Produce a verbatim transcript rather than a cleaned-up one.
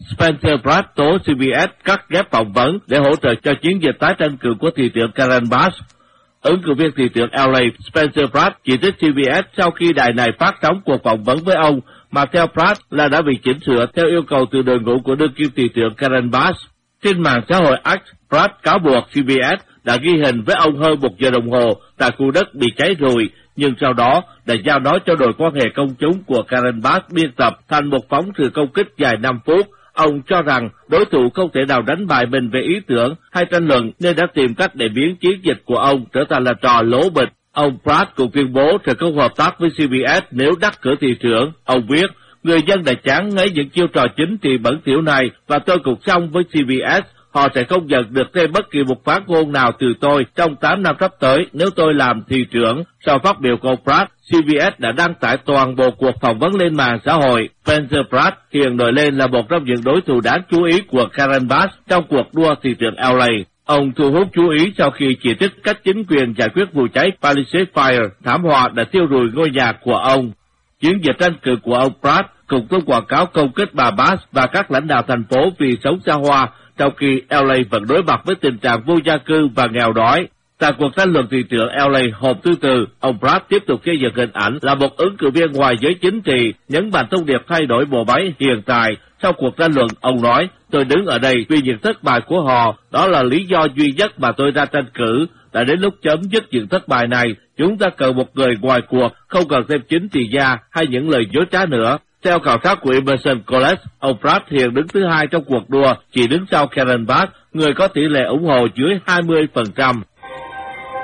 Spencer Pratt tố xê bê ét cắt ghép phỏng vấn để hỗ trợ cho chiến dịch tái tranh cử của thị trưởng Karen Bass. Ứng cử viên thị trưởng lờ a Spencer Pratt chỉ trích xê bê ét sau khi đài này phát sóng cuộc phỏng vấn với ông, mà theo Pratt là đã bị chỉnh sửa theo yêu cầu từ đội ngũ của đương kim thị trưởng Karen Bass. Trên mạng xã hội X, Pratt cáo buộc xê bê ét đã ghi hình với ông hơn một giờ đồng hồ tại khu đất bị cháy rụi, nhưng sau đó đã giao nó cho đội quan hệ công chúng của Karen Bass biên tập thành một phóng sự công kích dài năm phút. Ông cho rằng đối thủ không thể nào đánh bại mình về ý tưởng hay tranh luận nên đã tìm cách để biến chiến dịch của ông trở thành là trò lố bịch. Ông Pratt cũng tuyên bố sẽ không hợp tác với xê bê ét nếu đắc cử thị trưởng. Ông viết, người dân đã chán ngấy những chiêu trò chính trị bẩn thỉu này và tôi cũng xong với xê bê ét. Họ sẽ không nhận được thêm bất kỳ một phát ngôn nào từ tôi trong tám năm sắp tới nếu tôi làm thị trưởng. Sau phát biểu của Pratt, xê bê ét đã đăng tải toàn bộ cuộc phỏng vấn lên mạng xã hội. Spencer Pratt hiện nổi lên là một trong những đối thủ đáng chú ý của Karen Bass trong cuộc đua thị trưởng lờ a. Ông thu hút chú ý sau khi chỉ trích cách chính quyền giải quyết vụ cháy Palisades Fire, thảm họa đã thiêu rụi ngôi nhà của ông. Chiến dịch tranh cử của ông Pratt cùng với quảng cáo công kích bà Bass và các lãnh đạo thành phố vì sống xa hoa, trong khi lờ a vẫn đối mặt với tình trạng vô gia cư và nghèo đói. Tại cuộc tranh luận thị trưởng lờ a hôm thứ Tư, ông Pratt tiếp tục xây dựng hình ảnh là một ứng cử viên ngoài giới chính trị, nhấn mạnh thông điệp thay đổi bộ máy hiện tại. Sau cuộc tranh luận, ông nói, tôi đứng ở đây vì những thất bại của họ, đó là lý do duy nhất mà tôi ra tranh cử. Đã đến lúc chấm dứt những thất bại này, chúng ta cần một người ngoài cuộc, không cần thêm chính trị gia hay những lời dối trá nữa. Theo khảo sát của Emerson College, ông Pratt hiện đứng thứ hai trong cuộc đua, chỉ đứng sau Karen Bass, người có tỷ lệ ủng hộ dưới hai mươi phần trăm.